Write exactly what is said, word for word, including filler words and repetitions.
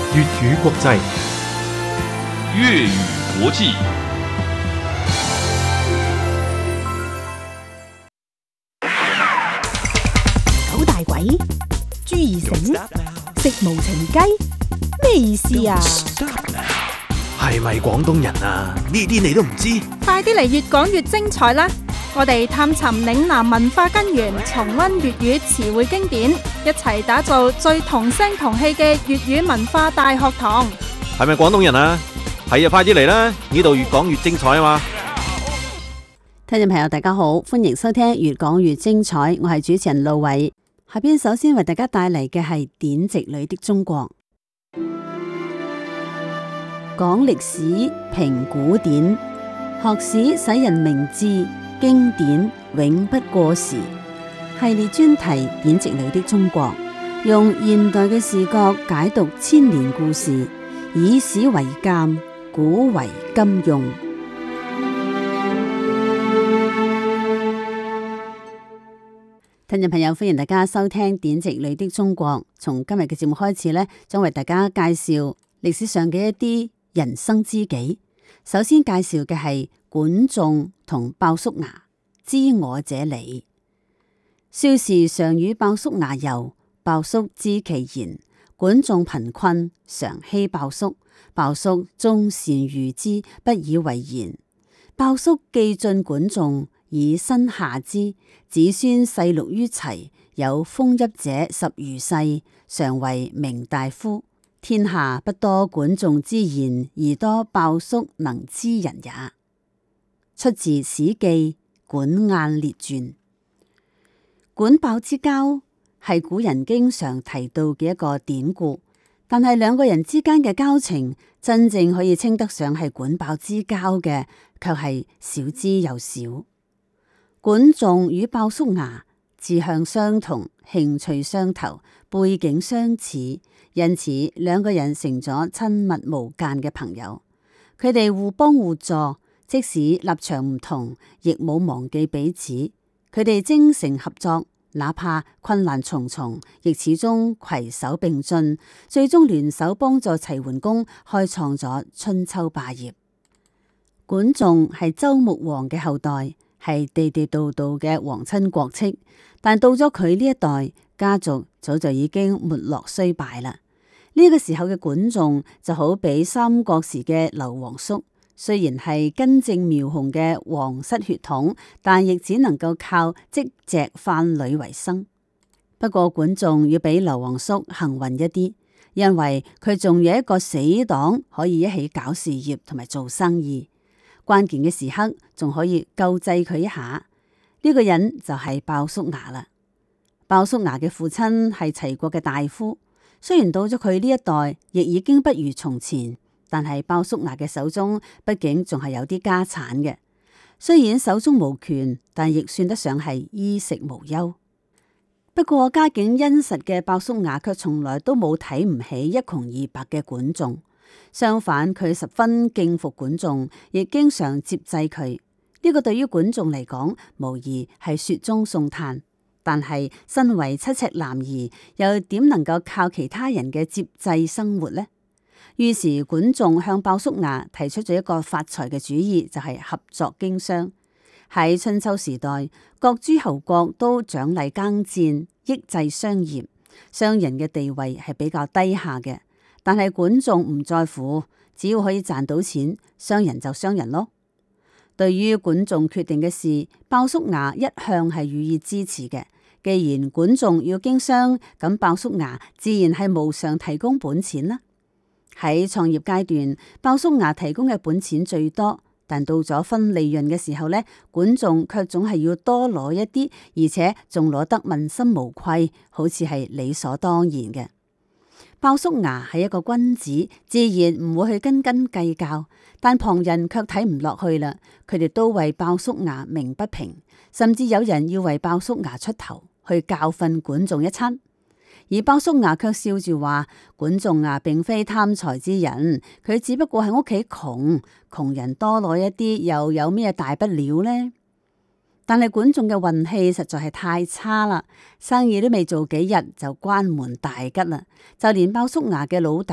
粵語國際粵語國際九大鬼、朱二繩、食無情雞，咩意思啊？ 係咪廣東人啊？呢啲你都唔知？ 快啲嚟越講越精彩啦！我哋探尋嶺南文化根源，重溫粵語詞彙經典，一齊打造最同聲同氣嘅粵語文化大學堂。 係咪廣東人啊？係啊，快啲嚟啦！呢度越講越精彩啊嘛！ 聽眾朋友大家好，歡迎收聽越講越精彩，我係主持人路偉。下邊首先為大家帶嚟嘅係典籍裏的中國，講歷史評古典，學史使人明智，經典永不過時。系列專題典籍裏的中國，用現代嘅視角解讀千年故事，以史為鑑，古為今用。聽眾朋友，歡迎大家收聽典籍裏的中國。從今日嘅節目開始呢，將為大家介紹歷史上嘅一啲人生知己。首先介紹嘅係管仲同鮑叔牙，知我者理。少時常與鮑叔牙遊，鮑叔知其言。管仲貧困，常欺鮑叔，鮑叔終善譽之，不以為然。鮑叔既進管仲，以身下之，子孫世禄於齊，有封邑者十餘世，常為名大夫。天下不多管仲之言，而多鮑叔能知人也。出自《史記·管晏列傳》。管鮑之交係古人經常提到嘅一個典故，但係兩個人之間嘅交情，真正可以稱得上係管鮑之交嘅，卻係少之又少。管仲與鮑叔牙志向相同，興趣相投，背景相似，因此兩個人成咗親密無間嘅朋友。佢哋互幫互助，即使立場唔同，亦冇忘記彼此。佢哋精誠合作，哪怕困難重重，亦始終攜手並進，最終聯手幫助齊桓公開創咗春秋霸業。管仲係周穆王嘅後代，係地地道道嘅皇親國戚，但到咗佢呢一代，家族早就已經沒落衰敗啦。呢、這個時候嘅管仲就好比三國時嘅劉皇叔，雖然係根正苗紅嘅皇室血統，但亦只能夠靠織席販履為生。不過管仲要比劉皇叔幸運一啲，因為佢仲有一個死黨可以一起搞事業同埋做生意。關鍵嘅時刻仲可以救濟佢一下，呢、這個人就係鮑叔牙啦。鮑叔牙嘅父親係齊國嘅大夫，雖然到咗佢呢一代，亦已經不如從前，但係鮑叔牙嘅手中畢竟仲係有啲家產嘅。雖然手中無權，但亦算得上係衣食無憂。不過家境殷實嘅鮑叔牙卻從來都冇睇唔起一窮二白嘅管仲。相反，佢十分敬服管仲，亦經常接濟佢。呢、這個對於管仲嚟講，無疑係雪中送炭。但係身為七尺男兒，又點能夠靠其他人嘅接濟生活呢？於是管仲向鮑叔牙提出咗一個發財嘅主意，就係、是、合作經商。喺春秋時代，各諸侯國都獎勵耕戰，抑制商業，商人嘅地位係比較低下嘅。但係管仲唔在乎，只要可以賺到錢，商人就商人咯。對於管仲決定嘅事，鮑叔牙一向係予以支持嘅。既然管仲要經商，咁鮑叔牙自然係無償提供本錢啦。喺創業階段，鮑叔牙提供嘅本錢最多，但到咗分利潤嘅時候呢，管仲卻總係要多攞一啲，而且仲攞得問心無愧，好似係理所當然嘅。鮑叔牙係一個君子，自然唔會去斤斤計較，但旁人卻睇唔落去啦。佢哋都為鮑叔牙鳴不平，甚至有人要為鮑叔牙出頭，去教訓管仲一餐。而鮑叔牙卻笑住話：管仲啊，並非貪財之人，佢只不過係屋企窮，窮人多攞一啲，又有咩大不了呢？但係管仲嘅運氣實在係太差啦，生意都未做幾日就關門大吉啦，就連鮑叔牙嘅老弟